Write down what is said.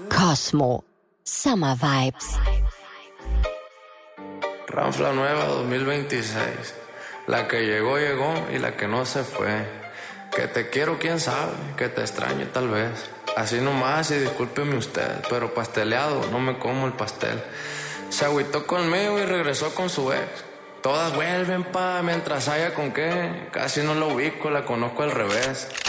Cosmo. Summer Vibes. Ranfla nueva 2026. La que llegó, llegó y la que no se fue. Que te quiero, quién sabe, que te extraño tal vez. Así nomás y discúlpeme usted, pero pasteleado, no me como el pastel. Se agüitó conmigo y regresó con su ex. Todas vuelven mientras haya con qué. Casi no la ubico, la conozco al revés.